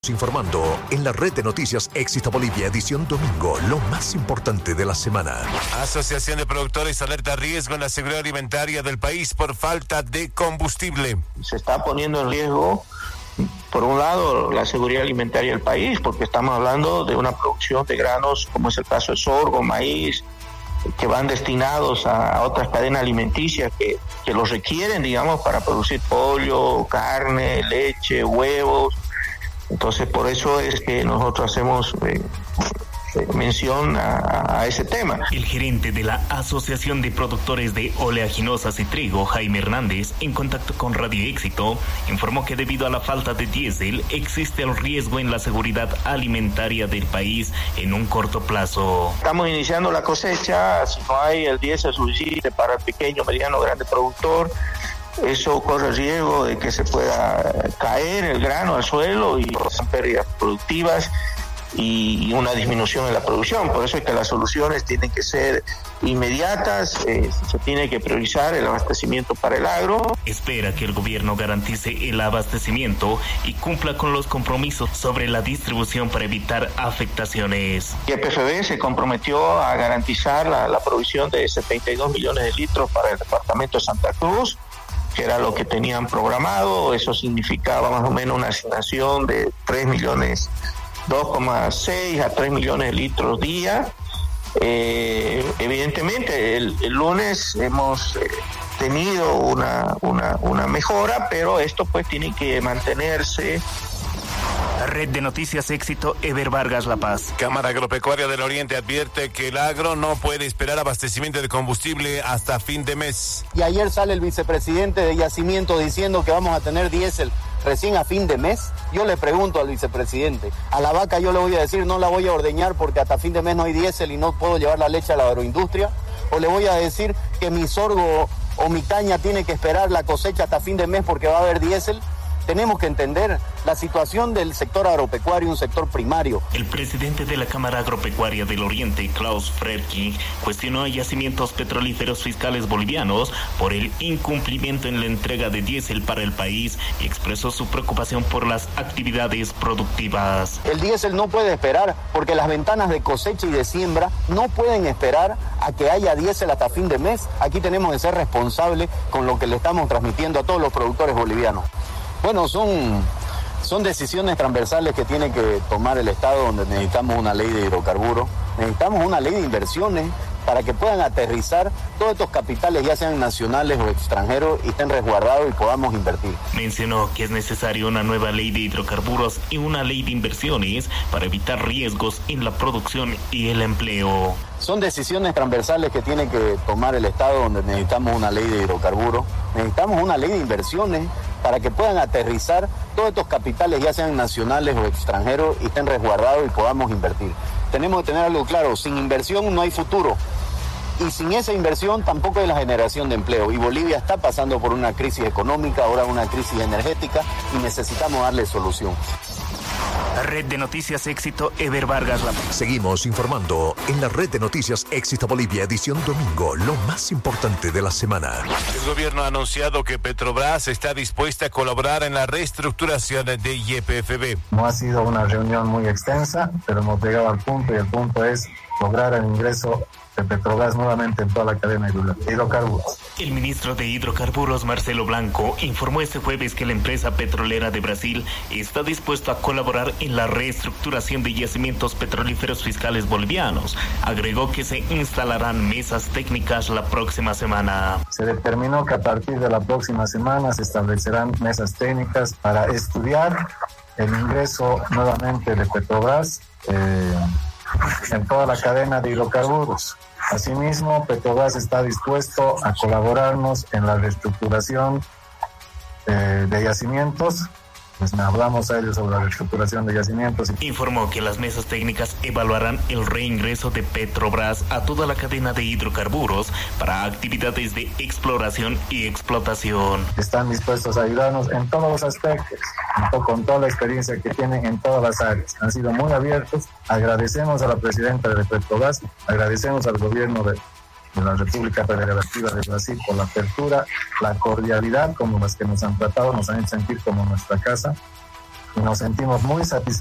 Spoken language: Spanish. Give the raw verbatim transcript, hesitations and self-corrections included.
Informando en la red de noticias Éxito Bolivia, edición domingo, lo más importante de la semana. Asociación de Productores alerta riesgo en la seguridad alimentaria del país por falta de combustible. Se está poniendo en riesgo, por un lado, la seguridad alimentaria del país, porque estamos hablando de una producción de granos, como es el caso de sorgo, maíz, que van destinados a otras cadenas alimenticias que, que los requieren, digamos, para producir pollo, carne, leche, huevos. Entonces, por eso es que nosotros hacemos eh, eh, mención a, a ese tema. El gerente de la Asociación de Productores de Oleaginosas y Trigo, Jaime Hernández, en contacto con Radio Éxito, informó que debido a la falta de diésel, existe el riesgo en la seguridad alimentaria del país en un corto plazo. Estamos iniciando la cosecha, si no hay el diésel suficiente para el pequeño, mediano, grande productor, eso corre riesgo de que se pueda caer el grano al suelo y pérdidas productivas y una disminución en la producción. Por eso es que las soluciones tienen que ser inmediatas, eh, se tiene que priorizar el abastecimiento para el agro. Espera que el gobierno garantice el abastecimiento y cumpla con los compromisos sobre la distribución para evitar afectaciones. Y el P F B se comprometió a garantizar la, la provisión de setenta y dos millones de litros para el departamento de Santa Cruz, que era lo que tenían programado. Eso significaba más o menos una asignación de tres millones, dos coma seis a tres millones de litros día. Eh, evidentemente, el, el lunes hemos eh, tenido una, una, una mejora, pero esto pues tiene que mantenerse. Red de Noticias Éxito, Ever Vargas, La Paz. Cámara Agropecuaria del Oriente advierte que el agro no puede esperar abastecimiento de combustible hasta fin de mes. Y ayer sale el vicepresidente de Yacimiento diciendo que vamos a tener diésel recién a fin de mes. Yo le pregunto al vicepresidente, a la vaca yo le voy a decir no la voy a ordeñar porque hasta fin de mes no hay diésel y no puedo llevar la leche a la agroindustria, o le voy a decir que mi sorgo o mi caña tiene que esperar la cosecha hasta fin de mes porque va a haber diésel. Tenemos que entender la situación del sector agropecuario, un sector primario. El presidente de la Cámara Agropecuaria del Oriente, Klaus Fredking, cuestionó a Yacimientos Petrolíferos Fiscales Bolivianos por el incumplimiento en la entrega de diésel para el país y expresó su preocupación por las actividades productivas. El diésel no puede esperar porque las ventanas de cosecha y de siembra no pueden esperar a que haya diésel hasta fin de mes. Aquí tenemos que ser responsables con lo que le estamos transmitiendo a todos los productores bolivianos. Bueno, son, son decisiones transversales que tiene que tomar el Estado, donde necesitamos una ley de hidrocarburos, necesitamos una ley de inversiones para que puedan aterrizar todos estos capitales, ya sean nacionales o extranjeros, y estén resguardados y podamos invertir. Mencionó que es necesaria una nueva ley de hidrocarburos y una ley de inversiones para evitar riesgos en la producción y el empleo. Son decisiones transversales que tiene que tomar el Estado, donde necesitamos una ley de hidrocarburos, necesitamos una ley de inversiones para que puedan aterrizar todos estos capitales, ya sean nacionales o extranjeros, y estén resguardados y podamos invertir. Tenemos que tener algo claro, sin inversión no hay futuro, y sin esa inversión tampoco hay la generación de empleo, y Bolivia está pasando por una crisis económica, ahora una crisis energética, y necesitamos darle solución. Red de Noticias Éxito, Ever Vargas, La Paz. Seguimos informando en la Red de Noticias Éxito Bolivia, edición domingo, lo más importante de la semana. El gobierno ha anunciado que Petrobras está dispuesta a colaborar en la reestructuración de Y P F B. No ha sido una reunión muy extensa, pero hemos llegado al punto, y el punto es lograr el ingreso de Petrobras nuevamente en toda la cadena de hidrocarburos. El ministro de Hidrocarburos, Marcelo Blanco, informó este jueves que la empresa petrolera de Brasil está dispuesta a colaborar en la reestructuración de yacimientos petrolíferos fiscales bolivianos. Agregó que se instalarán mesas técnicas la próxima semana. Se determinó que a partir de la próxima semana se establecerán mesas técnicas para estudiar el ingreso nuevamente de Petrobras eh, en toda la cadena de hidrocarburos. Asimismo, Petrobras está dispuesto a colaborarnos en la reestructuración eh, de yacimientos. Pues hablamos a ellos sobre la reestructuración de yacimientos. Informó que las mesas técnicas evaluarán el reingreso de Petrobras a toda la cadena de hidrocarburos para actividades de exploración y explotación. Están dispuestos a ayudarnos en todos los aspectos, con toda la experiencia que tienen en todas las áreas. Han sido muy abiertos. Agradecemos a la presidenta de Petrobras, agradecemos al gobierno de de la República Federativa de Brasil por la apertura, la cordialidad como las que nos han tratado, nos han hecho sentir como nuestra casa. y nos sentimos muy satisfechos